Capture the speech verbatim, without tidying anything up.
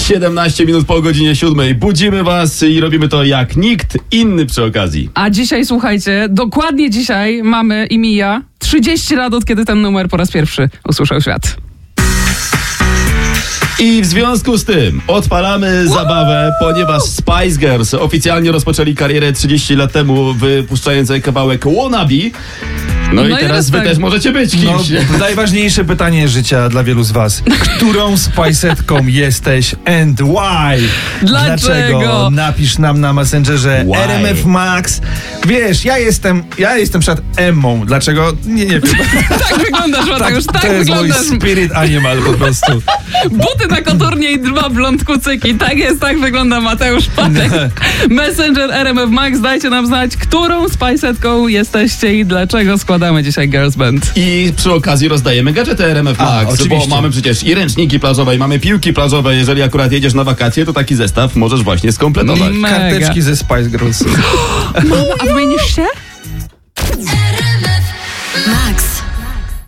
siedemnaście minut po godzinie siódmej. Budzimy was i robimy to jak nikt inny przy okazji. A dzisiaj, słuchajcie, dokładnie dzisiaj mamy i mija trzydzieści lat, od kiedy ten numer po raz pierwszy usłyszał świat. I w związku z tym odpalamy zabawę, ponieważ Spice Girls oficjalnie rozpoczęli karierę trzydzieści lat temu, wypuszczając kawałek Wannabe. No, no i teraz wy tak. też możecie być kimś. No, najważniejsze pytanie życia dla wielu z was. Którą spajsetką jesteś and why? Dlaczego? Napisz nam na Messengerze Why? R M F Max. Wiesz, ja jestem, ja jestem przed Emmą. Dlaczego? Nie, nie wiem. Tak wyglądasz, Mateusz, tak, to tak jest wyglądasz. mój spirit animal po prostu. Buty na koturnie i dwa blond kucyki. Tak jest, tak wygląda Mateusz Patek. Messenger R M F Max, dajcie nam znać, którą spajsetką jesteście i dlaczego składamy dzisiaj Girls Band. I przy okazji rozdajemy gadżety R M F Max, A, bo oczywiście. mamy przecież i ręczniki plażowe, i mamy piłki plażowe. Jeżeli akurat jedziesz na wakacje, to taki zestaw możesz właśnie skompletować. Mega. Karteczki ze Spice Girls. Mamo, a wymienisz się?